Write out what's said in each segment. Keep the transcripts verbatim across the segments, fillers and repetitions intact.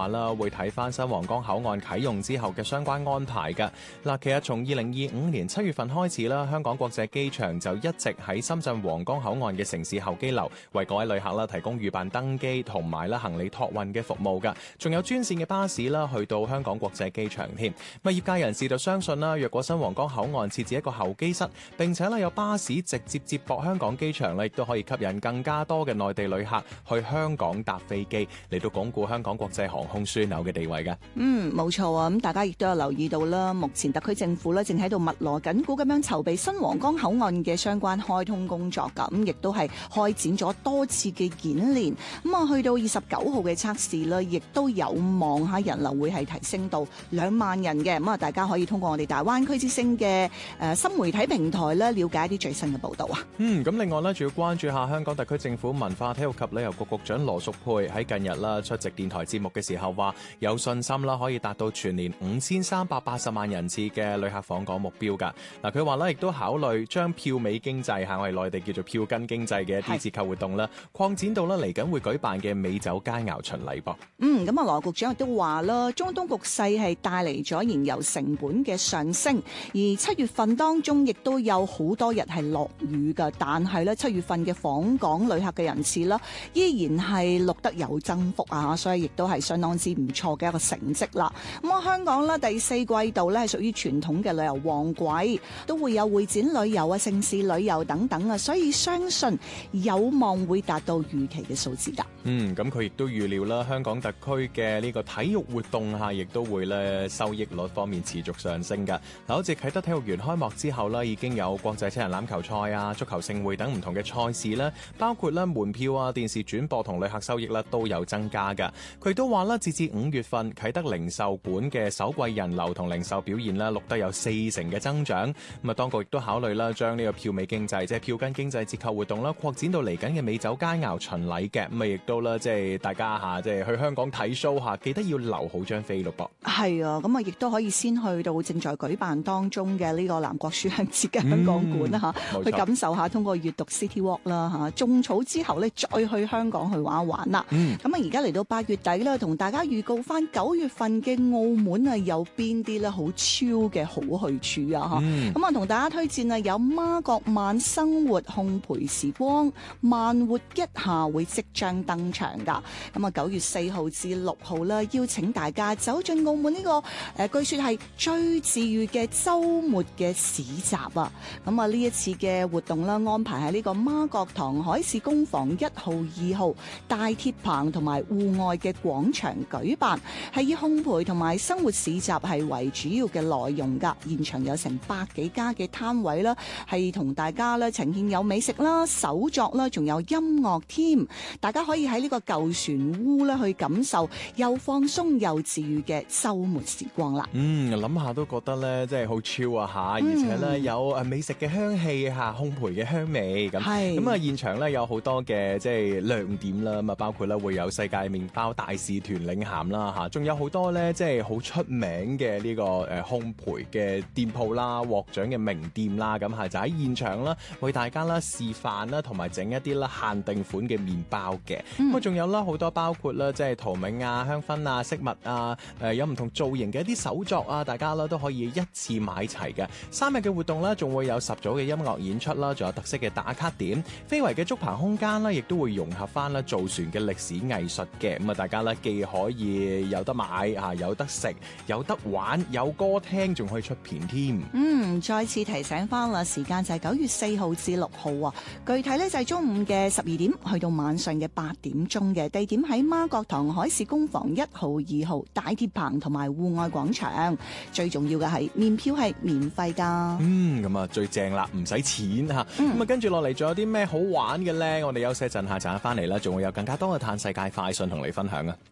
話啦，會睇翻新皇崗口岸啟用之後嘅相關安排㗎。嗱，其實從二零二五年七月份開始啦，香港國際機場就一直喺深圳皇崗口岸嘅城市候機樓為各位旅客啦提供預辦登機同埋啦行李託運嘅服務㗎。仲有專線嘅巴士啦去到香港國際機場添。咁業界人士就相信啦，若果新皇崗口岸設置一個候機室，並且咧有巴士直接接駁香港機場咧，亦都可以吸引更加多嘅內地旅客去香港搭飛機，嚟到鞏固香港國際航空樞紐嘅地位嘅。 嗯，冇錯啊！咁大家亦都有留意到啦，目前特區政府咧正喺度密鑼緊鼓咁樣籌備新皇崗口岸嘅相關開通工作㗎，咁亦都係開展咗多次嘅演練。咁啊，去到二十九號嘅測試啦，亦都有望嚇人流會係提升到兩萬人嘅。咁啊，大家可以通過我哋大灣區之星嘅誒新媒體平台咧，了解一啲最新嘅報導啊。 嗯，咁另外咧，仲要關注下香港特區政府文化體育及旅遊局局長羅淑佩喺近日啦出席電台節目嘅時候話，有信心啦可以達到全年五千三百八十萬人次嘅旅客訪港目標㗎。嗱，佢話咧亦都考慮將票尾經濟嚇我哋內地叫做票根經濟嘅一啲折扣活動啦，擴展到啦嚟緊會舉辦嘅美酒佳肴巡禮噃。 嗯，咁啊，羅局長亦都話啦，中東局勢係帶嚟咗燃油成本嘅上升，而七月份當中亦都有好多日係落雨㗎，但係咧七月份嘅訪港旅客嘅人次啦，依然係錄得有增幅啊，所以亦都係相當之唔錯嘅一個成績啦。咁啊，香港咧第四季度咧係屬於傳統嘅旅遊旺季，都會有會展旅遊啊、城市旅遊等等啊，所以相信有望會達到預期嘅數字㗎。 嗯，咁佢亦都預料啦，香港特區嘅呢個體育活動下，亦都會咧收益率方面持續上升㗎。嗱，好似啟德體育園開幕之後啦，已經有國際七人欖球賽啊、足球盛會等唔同嘅賽事啦，包括咧門票啊、電視轉播同旅客收益啦都有增加㗎。佢亦都話啦，截至五月份，啟德零售館嘅首季人流同零售表現啦錄得有四成嘅增長。咁啊，當局亦都考慮啦，將呢個票尾經濟即係票根經濟折扣活動啦，擴展到嚟緊嘅美酒佳肴巡禮嘅。咁啊，亦都啦，即係大家嚇，即係去香港睇 show 嚇，記得要留好張飛咯噃。係啊，咁啊，亦都可以先去到正在舉辦當中嘅呢個南國書香節嘅香港館啦嚇， 嗯、 去感受下通過閱讀 City Walk 啦嚇，種草之後咧再去香港去玩一玩啦。咁啊、嗯，而家嚟到八月底啦，同大家預告翻九月份嘅澳門啊，有邊啲咧好超嘅好去處啊嚇。咁啊、嗯，同大家推薦啊，有媽閣晚生活烘焙時光，慢活一下會即將登場㗎。咁啊，九月四號至六號啦，邀請大家走進澳門呢、這個誒、呃，據說係最治癒嘅週末嘅市集啊！咁啊，呢一次嘅活動啦，安排喺呢個媽閣堂海事工房一號、二號大鐵棚同埋戶外嘅廣場舉辦，係以烘焙同埋生活市集係為主要嘅內容㗎。現場有成百幾家嘅攤位啦，係同大家咧呈現有美食啦、手作啦，仲有音樂添。大家可以喺呢個舊船屋咧去感受又放鬆又治癒嘅週末時光啦。 嗯，諗下都覺得咧，即係好超啊嚇！而且咧有誒美食嘅香氣嚇，烘焙嘅香味咁。係咁啊，現場咧有好多嘅即係亮點啦，咁啊包括咧會有世界麵包大使團領銜啦嚇，仲有好多咧即係好出名嘅呢個誒烘焙嘅店鋪啦、獲獎嘅名店啦，咁係就喺現場啦，為大家啦示範啦，同埋整一啲啦限定款嘅麵包嘅。咁啊，仲有啦好多包括啦即係陶銘啊、香薰啊、飾物啊，誒有唔同造型嘅一啲手作啊，大家啦都可以一次買齊嘅。三日嘅活動咧，仲會有十組嘅音樂演出啦，仲有特色嘅打卡點。非遺嘅竹棚空間啦，亦都會融合翻啦造船嘅歷史藝術嘅。咁啊，大家咧既可以有得買啊，有得食，有得玩，有歌聽，仲可以出片添。 嗯，再次提醒翻啦，時間就係九月四號至六號啊。具體咧就係中午嘅十二點去到晚上嘅八點鐘嘅，地點喺媽閣堂海事工房一號、二號大鐵棚同埋戶外廣場。最重要嘅係門票係免費㗎。 嗯，咁啊最正啦，唔使錢嚇。咁啊、嗯、跟住落嚟仲有啲咩好玩嘅咧？我哋休息陣下，陣間翻嚟啦，仲會有更加多嘅嘆世界快訊同你分享啊！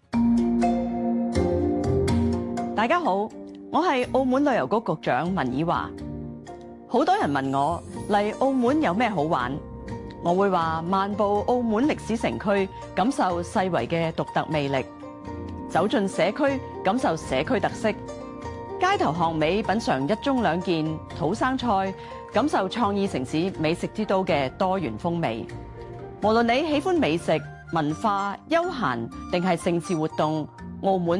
大家好，我係澳門旅遊局局長文以華。好多人問我嚟澳門有咩好玩，我會話漫步澳門歷史城區，感受世遺嘅獨特魅力；走進社區，感受社區特色；街頭巷尾品嚐一盅兩件土生菜，感受創意城市美食之都嘅多元風味。無論你喜歡美食、文化、休閒定係盛事活動，澳門